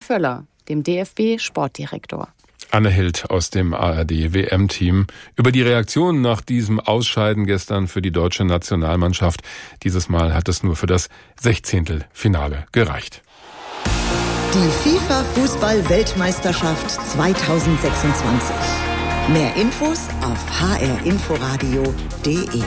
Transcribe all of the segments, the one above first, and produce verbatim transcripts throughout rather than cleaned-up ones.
Völler, dem D F B-Sportdirektor. Anne Hild aus dem A R D-W M-Team über die Reaktion nach diesem Ausscheiden gestern für die deutsche Nationalmannschaft. Dieses Mal hat es nur für das Sechzehntelfinale gereicht. Die FIFA-Fußball-Weltmeisterschaft zweitausendsechsundzwanzig. Mehr Infos auf h r inforadio punkt d e.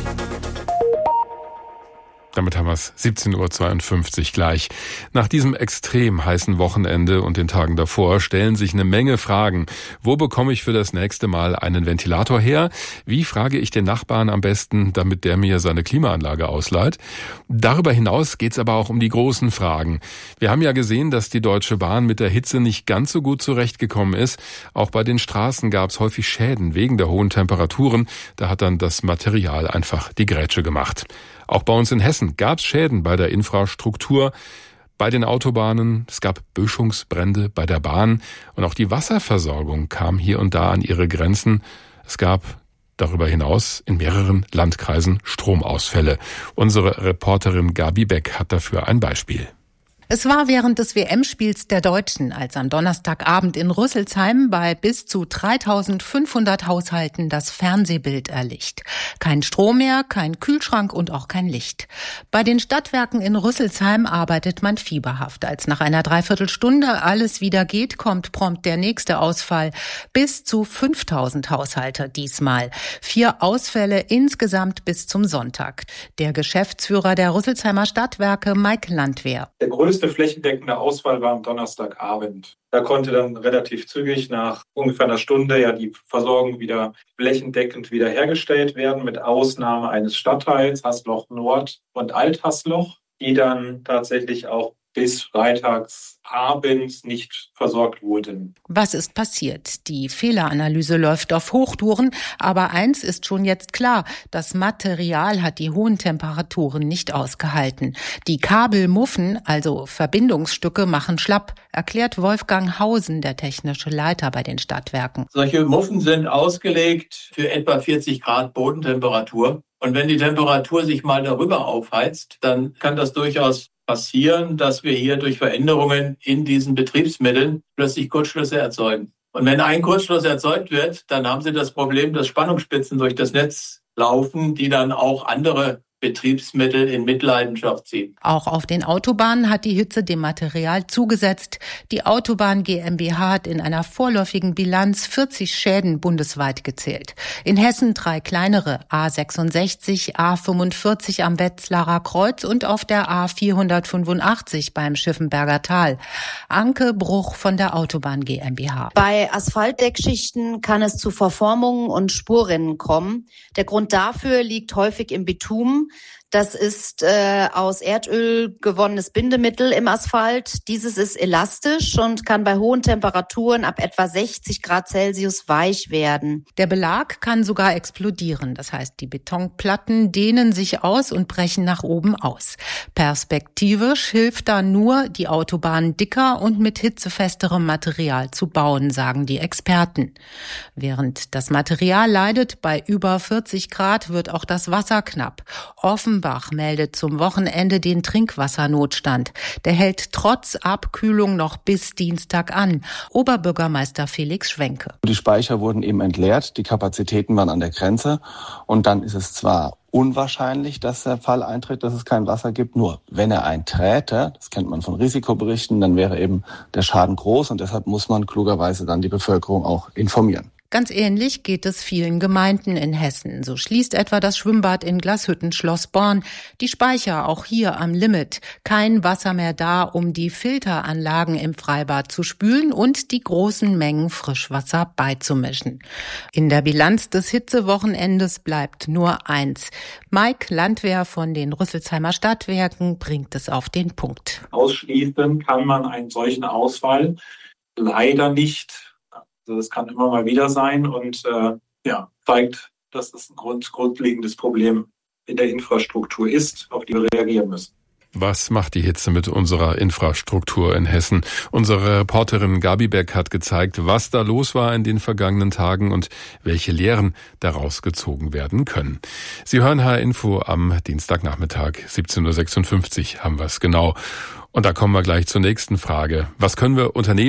Damit haben wir es siebzehn Uhr zweiundfünfzig gleich. Nach diesem extrem heißen Wochenende und den Tagen davor stellen sich eine Menge Fragen. Wo bekomme ich für das nächste Mal einen Ventilator her? Wie frage ich den Nachbarn am besten, damit der mir seine Klimaanlage ausleiht? Darüber hinaus geht es aber auch um die großen Fragen. Wir haben ja gesehen, dass die Deutsche Bahn mit der Hitze nicht ganz so gut zurechtgekommen ist. Auch bei den Straßen gab es häufig Schäden wegen der hohen Temperaturen. Da hat dann das Material einfach die Grätsche gemacht. Auch bei uns in Hessen gab es Schäden bei der Infrastruktur, bei den Autobahnen. Es gab Böschungsbrände bei der Bahn und auch die Wasserversorgung kam hier und da an ihre Grenzen. Es gab darüber hinaus in mehreren Landkreisen Stromausfälle. Unsere Reporterin Gabi Beck hat dafür ein Beispiel. Es war während des W M-Spiels der Deutschen, als am Donnerstagabend in Rüsselsheim bei bis zu dreitausendfünfhundert Haushalten das Fernsehbild erlischt. Kein Strom mehr, kein Kühlschrank und auch kein Licht. Bei den Stadtwerken in Rüsselsheim arbeitet man fieberhaft. Als nach einer Dreiviertelstunde alles wieder geht, kommt prompt der nächste Ausfall. Bis zu fünftausend Haushalte diesmal. Vier Ausfälle insgesamt bis zum Sonntag. Der Geschäftsführer der Rüsselsheimer Stadtwerke, Mike Landwehr. Der größte flächendeckende Ausfall war am Donnerstagabend. Da konnte dann relativ zügig nach ungefähr einer Stunde ja die Versorgung wieder flächendeckend wiederhergestellt werden, mit Ausnahme eines Stadtteils, Haßloch Nord und Alt-Haßloch, die dann tatsächlich auch bis freitagsabends nicht versorgt wurden. Was ist passiert? Die Fehleranalyse läuft auf Hochtouren, aber eins ist schon jetzt klar, das Material hat die hohen Temperaturen nicht ausgehalten. Die Kabelmuffen, also Verbindungsstücke, machen schlapp, erklärt Wolfgang Hausen, der technische Leiter bei den Stadtwerken. Solche Muffen sind ausgelegt für etwa vierzig Grad Bodentemperatur. Und wenn die Temperatur sich mal darüber aufheizt, dann kann das durchaus passieren, dass wir hier durch Veränderungen in diesen Betriebsmitteln plötzlich Kurzschlüsse erzeugen. Und wenn ein Kurzschluss erzeugt wird, dann haben Sie das Problem, dass Spannungsspitzen durch das Netz laufen, die dann auch andere Betriebsmittel in Mitleidenschaft ziehen. Auch auf den Autobahnen hat die Hitze dem Material zugesetzt. Die Autobahn GmbH hat in einer vorläufigen Bilanz vierzig Schäden bundesweit gezählt. In Hessen drei kleinere, A sechsundsechzig, A fünfundvierzig am Wetzlarer Kreuz und auf der A vierhundertfünfundachtzig beim Schiffenberger Tal. Anke Bruch von der Autobahn GmbH. Bei Asphaltdeckschichten kann es zu Verformungen und Spurrinnen kommen. Der Grund dafür liegt häufig im Bitumen. Das ist äh, aus Erdöl gewonnenes Bindemittel im Asphalt. Dieses ist elastisch und kann bei hohen Temperaturen ab etwa sechzig Grad Celsius weich werden. Der Belag kann sogar explodieren. Das heißt, die Betonplatten dehnen sich aus und brechen nach oben aus. Perspektivisch hilft da nur, die Autobahn dicker und mit hitzefesterem Material zu bauen, sagen die Experten. Während das Material leidet, bei über vierzig Grad wird auch das Wasser knapp. Offenbar Offenbach meldet zum Wochenende den Trinkwassernotstand. Der hält trotz Abkühlung noch bis Dienstag an. Oberbürgermeister Felix Schwenke. Die Speicher wurden eben entleert, die Kapazitäten waren an der Grenze und dann ist es zwar unwahrscheinlich, dass der Fall eintritt, dass es kein Wasser gibt. Nur wenn er einträte, das kennt man von Risikoberichten, dann wäre eben der Schaden groß und deshalb muss man klugerweise dann die Bevölkerung auch informieren. Ganz ähnlich geht es vielen Gemeinden in Hessen. So schließt etwa das Schwimmbad in Glashütten-Schloss Born. Die Speicher auch hier am Limit. Kein Wasser mehr da, um die Filteranlagen im Freibad zu spülen und die großen Mengen Frischwasser beizumischen. In der Bilanz des Hitzewochenendes bleibt nur eins. Mike Landwehr von den Rüsselsheimer Stadtwerken bringt es auf den Punkt. Ausschließen kann man einen solchen Ausfall leider nicht. Also das kann immer mal wieder sein und äh, ja, zeigt, dass es ein grund, grundlegendes Problem in der Infrastruktur ist, auf die wir reagieren müssen. Was macht die Hitze mit unserer Infrastruktur in Hessen? Unsere Reporterin Gabi Beck hat gezeigt, was da los war in den vergangenen Tagen und welche Lehren daraus gezogen werden können. Sie hören H R Info am Dienstagnachmittag, siebzehn Uhr sechsundfünfzig haben wir es genau. Und da kommen wir gleich zur nächsten Frage. Was können wir unternehmen?